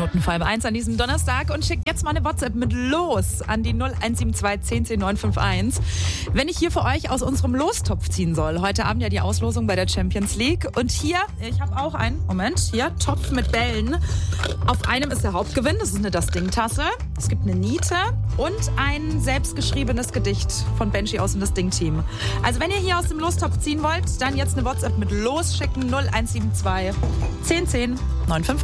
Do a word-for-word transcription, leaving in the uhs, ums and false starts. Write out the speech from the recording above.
Minuten vor halb eins an diesem Donnerstag und schickt jetzt mal eine WhatsApp mit los an die null eins sieben zwei zehn zehn neun fünf eins. Wenn ich hier für euch aus unserem Lostopf ziehen soll. Heute Abend ja die Auslosung bei der Champions League. Und hier, ich habe auch einen, Moment, hier, Topf mit Bällen. Auf einem ist der Hauptgewinn, das ist eine Das-Ding-Tasse. Es gibt eine Niete und ein selbstgeschriebenes Gedicht von Benji aus dem Das Ding-Team. Also wenn ihr hier aus dem Lostopf ziehen wollt, dann jetzt eine WhatsApp mit los schicken null eins sieben zwei zehn zehn neun fünf eins.